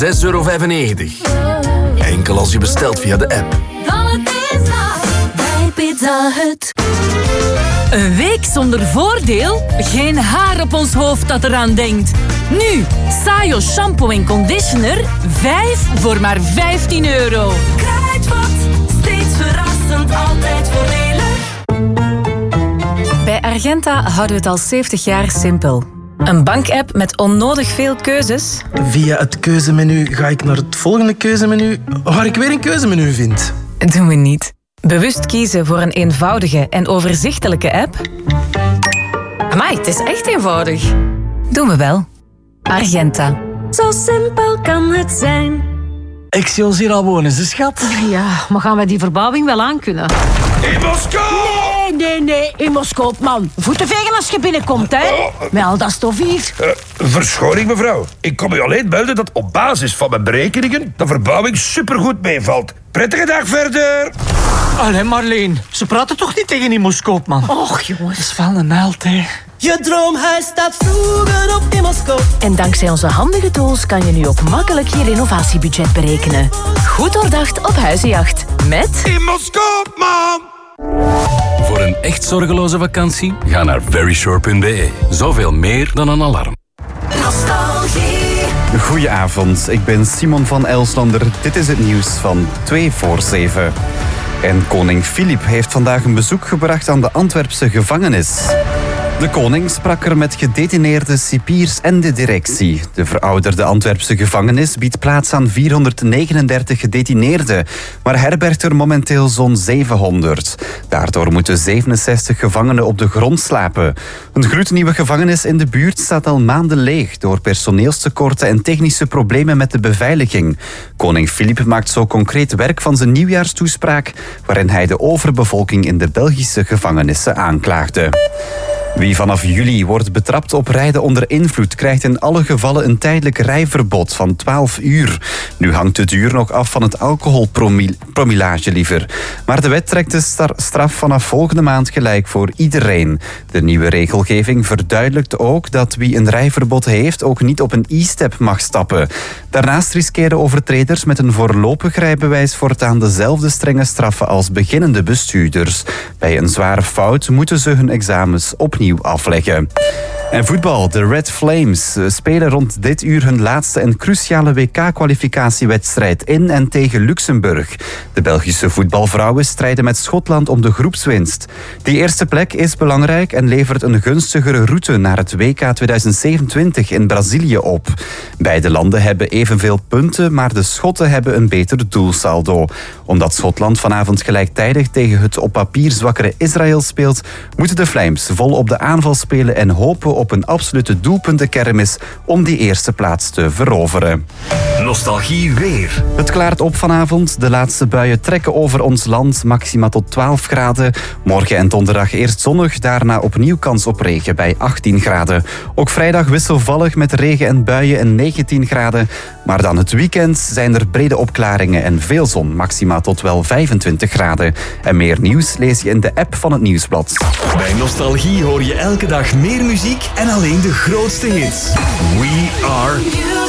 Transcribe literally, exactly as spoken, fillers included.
zes euro vijfennegentig. Enkel als je bestelt via de app. Alle pizza bij Pizza Hut. Een week zonder voordeel? Geen haar op ons hoofd dat eraan denkt. Nu, Sayo shampoo en conditioner, vijf voor maar vijftien euro. Kruidvat, steeds verrassend, altijd voordelig. Bij Argenta houden we het al zeventig jaar simpel. Een bankapp met onnodig veel keuzes. Via het keuzemenu ga ik naar het volgende keuzemenu, waar ik weer een keuzemenu vind. Doen we niet. Bewust kiezen voor een eenvoudige en overzichtelijke app. Amai, het is echt eenvoudig. Doen we wel. Argenta. Zo simpel kan het zijn. Ik zie ons hier al wonen, ze schat. Ja, maar gaan wij die verbouwing wel aankunnen? Immoscoop! Nee, nee, nee, Immoscoop, man. Voeten vegen als je binnenkomt, hè. Met al dat stof hier. Uh, verschoning, mevrouw. Ik kom u alleen melden dat op basis van mijn berekeningen de verbouwing supergoed meevalt. Prettige dag verder. Allee, Marleen, ze praten toch niet tegen Immoscoop, man? Och, jongens. Dat is wel een held, hè. Je droomhuis staat vroeger op Immoscoop. En dankzij onze handige tools kan je nu ook makkelijk je renovatiebudget berekenen. Goed doordacht op huizenjacht. Met Immoscoop, man! Voor een echt zorgeloze vakantie, ga naar veryshore punt b e. Zoveel meer dan een alarm. Nostalgie. Goedenavond, ik ben Simon van Elslander. Dit is het nieuws van twee voor zeven. En koning Filip heeft vandaag een bezoek gebracht aan de Antwerpse gevangenis. De koning sprak er met gedetineerde cipiers en de directie. De verouderde Antwerpse gevangenis biedt plaats aan vierhonderdnegenendertig gedetineerden, maar herbergt er momenteel zo'n zevenhonderd. Daardoor moeten zevenenzestig gevangenen op de grond slapen. Een gloednieuwe gevangenis in de buurt staat al maanden leeg door personeelstekorten en technische problemen met de beveiliging. Koning Filip maakt zo concreet werk van zijn nieuwjaarstoespraak, waarin hij de overbevolking in de Belgische gevangenissen aanklaagde. Wie vanaf juli wordt betrapt op rijden onder invloed krijgt in alle gevallen een tijdelijk rijverbod van twaalf uur. Nu hangt de duur nog af van het alcoholpromillage liever. Maar de wet trekt de straf vanaf volgende maand gelijk voor iedereen. De nieuwe regelgeving verduidelijkt ook dat wie een rijverbod heeft ook niet op een e-step mag stappen. Daarnaast riskeren overtreders met een voorlopig rijbewijs voortaan dezelfde strenge straffen als beginnende bestuurders. Bij een zware fout moeten ze hun examens opnieuw afleggen. En voetbal. De Red Flames spelen rond dit uur hun laatste en cruciale W K-kwalificatiewedstrijd in en tegen Luxemburg. De Belgische voetbalvrouwen strijden met Schotland om de groepswinst. Die eerste plek is belangrijk en levert een gunstigere route naar het W K tweeduizend zevenentwintig in Brazilië op. Beide landen hebben evenveel punten, maar de Schotten hebben een beter doelsaldo. Omdat Schotland vanavond gelijktijdig tegen het op papier zwakkere Israël speelt, moeten de Flames vol op de aanval spelen en hopen op een absolute doelpuntenkermis om die eerste plaats te veroveren. Nostalgie weer. Het klaart op vanavond. De laatste buien trekken over ons land, maxima tot twaalf graden. Morgen en donderdag eerst zonnig, daarna opnieuw kans op regen bij achttien graden. Ook vrijdag wisselvallig met regen en buien en negentien graden. Maar dan het weekend zijn er brede opklaringen en veel zon, maxima tot wel vijfentwintig graden. En meer nieuws lees je in de app van het Nieuwsblad. Bij Nostalgie hoor je elke dag meer muziek en alleen de grootste hits. We are